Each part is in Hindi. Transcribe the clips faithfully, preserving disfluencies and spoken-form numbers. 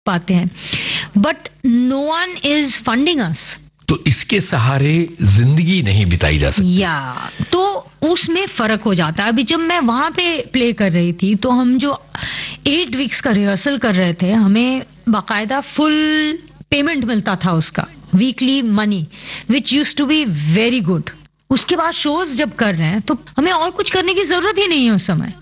पाते हैं, but no one is funding अस। तो इसके सहारे जिंदगी नहीं बिताई जा सकती। या तो उसमें फर्क हो जाता है। अभी जब मैं वहां पे प्ले कर रही थी तो हम जो एट वीक्स का रिहर्सल कर रहे थे, हमें बाकायदा फुल पेमेंट मिलता था उसका, weekly money, which used to be very good. उसके बाद शोज जब कर रहे हैं तो हमें और कुछ करने की जरूरत ही नहीं है उस समय।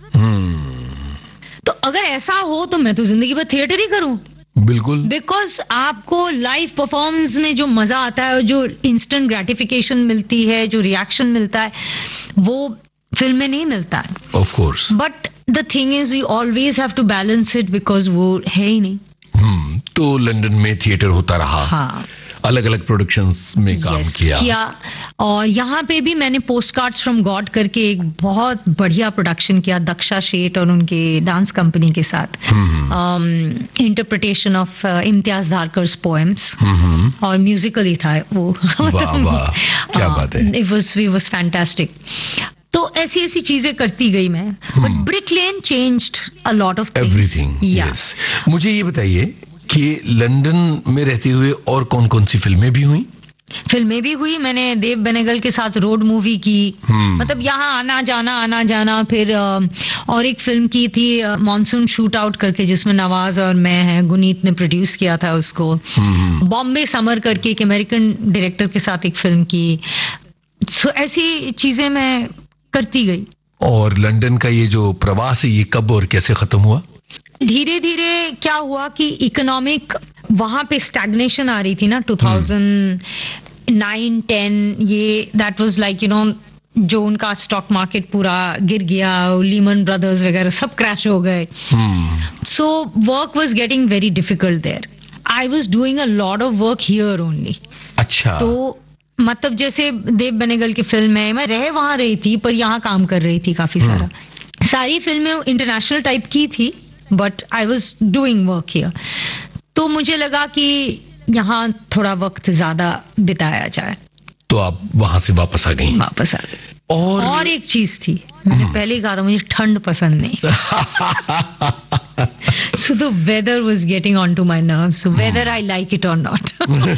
तो अगर ऐसा हो तो मैं तो जिंदगी भर थिएटर ही करूं। बिल्कुल, बिकॉज आपको लाइव परफॉर्मेंस में जो मजा आता है, जो इंस्टेंट ग्रेटिफिकेशन मिलती है, जो रिएक्शन मिलता है, वो फिल्म में नहीं मिलता है। Of course. But the thing is we always have to balance it, because वो है ही नहीं। हम्म तो लंदन में थिएटर होता रहा। हाँ, अलग अलग प्रोडक्शंस में काम yes, किया किया। और यहाँ पे भी मैंने पोस्ट कार्ड्स फ्रॉम गॉड करके एक बहुत बढ़िया प्रोडक्शन किया दक्षा शेठ और उनके डांस कंपनी के साथ, इंटरप्रिटेशन ऑफ इम्तियाज धारकर्स पोएम्स, और म्यूजिकल ही था वो। वाह वाह, क्या बात है। It was it was fantastic. तो ऐसी ऐसी चीजें करती गई मैं, but brick lane changed a lot of things. Everything. Yes, मुझे ये बताइए कि लंदन में रहते हुए और कौन कौन सी फिल्में भी हुई? फिल्में भी हुई, मैंने देव बेनेगल के साथ रोड मूवी की, मतलब यहाँ आना जाना आना जाना। फिर और एक फिल्म की थी मॉनसून शूट आउट करके, जिसमें नवाज और मैं हैं, गुनीत ने प्रोड्यूस किया था उसको। बॉम्बे समर करके एक अमेरिकन डायरेक्टर के साथ एक फिल्म की। सो ऐसी चीजें मैं करती गई। और लंदन का ये जो प्रवास है, ये कब और कैसे खत्म हुआ? धीरे धीरे क्या हुआ कि इकोनॉमिक वहां पे स्टैग्नेशन आ रही थी ना, टू थाउजेंड नाइन टेन, ये that was like you know, जो उनका स्टॉक मार्केट पूरा गिर गया, लीमन ब्रदर्स वगैरह सब क्रैश हो गए। So work was getting very difficult there. I was doing a lot of work here only. अच्छा। तो मतलब जैसे देव बेनेगल की फिल्म है, मैं रह वहां रही थी पर यहाँ काम कर रही थी काफी सारा। सारी फिल्में इंटरनेशनल टाइप की थी, but I was doing work here. तो मुझे लगा कि यहाँ थोड़ा वक्त ज्यादा बिताया जाए, तो आप वहां से वापस आ गई? वापस आ गई। और और एक चीज थी, मैंने पहले ही कहा था मुझे ठंड पसंद नहीं। So the weather was getting onto my nerves, so whether I like it or not.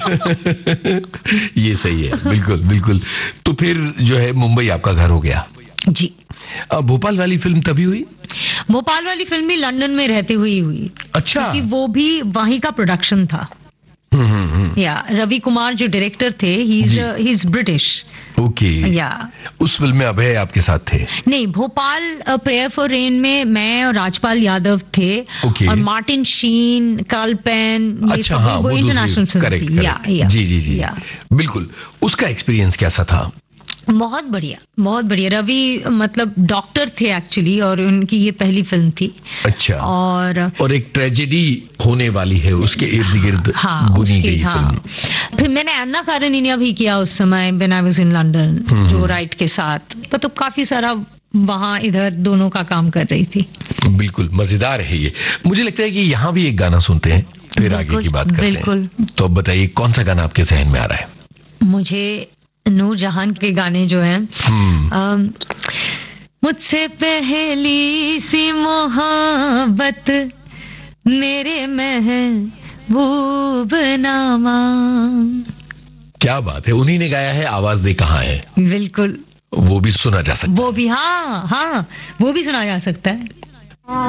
ये सही है, बिल्कुल बिल्कुल। तो फिर जो है मुंबई आपका घर हो गया? जी। भोपाल वाली फिल्म तभी हुई? भोपाल वाली फिल्म भी लंदन में रहते हुए हुई। अच्छा। क्योंकि वो भी वहीं का प्रोडक्शन था। या रवि कुमार जो डायरेक्टर थे, ही इज ब्रिटिश। ओके। या उस फिल्म में अभय आपके साथ थे? नहीं, भोपाल प्रेयर फॉर रेन में मैं और राजपाल यादव थे। okay. और मार्टिन शीन, कार्ल पेन, ये अच्छा, सब हाँ, वो इंटरनेशनल फिल्म करेक्ट, थी। या, या, जी जी जी, या। बिल्कुल। उसका एक्सपीरियंस कैसा था? बहुत बढ़िया, बहुत बढ़िया। रवि मतलब डॉक्टर थे एक्चुअली, और उनकी ये पहली फिल्म थी। अच्छा। और और एक ट्रेजेडी होने वाली है, उसके इर्द गिर्द हाँ, बुनी गई हाँ। फिल्म। फिर मैंने अन्ना कारेनिना भी किया उस समय, when I was in London, जो राइट के साथ। मतलब काफी सारा वहां इधर दोनों का काम कर रही थी। बिल्कुल मजेदार है ये। मुझे लगता है कि यहाँ भी एक गाना सुनते हैं, फिर आगे की बात करते हैं। बिल्कुल। तो बताइए कौन सा गाना आपके जहन में आ रहा है? मुझे नूर जहान के गाने जो हैं, मुझसे पहली सी मोहब्बत मेरे महबूब नामा। क्या बात है, उन्हीं ने गाया है, आवाज दे कहाँ है। बिल्कुल। वो भी सुना जा सकता है? वो भी, हाँ हाँ, वो भी सुना जा सकता है।